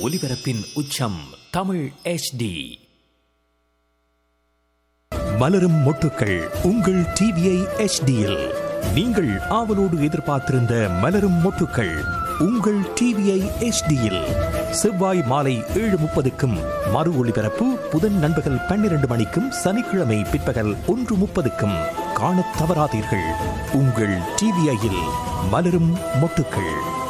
ஒலிபரப்பின் உச்சம் தமிழ் HD. மலரும் மொட்டுக்கள் உங்கள் டிவிஐ HDயில் நீங்கள் ஆவலோடு எதிர்பார்த்திருந்த மலரும் மொட்டுக்கள் உங்கள் டிவிஐ HDயில் செவ்வாய் மாலை 7:30க்கும் மறு ஒளிபரப்பு புதன் நண்பகல் 12 மணிக்கும் சனிக்கிழமை பிற்பகல் 1:30க்கும் காணத் தவறாதீர்கள். உங்கள் டிவிஐயில் மலரும் மொட்டுக்கள்.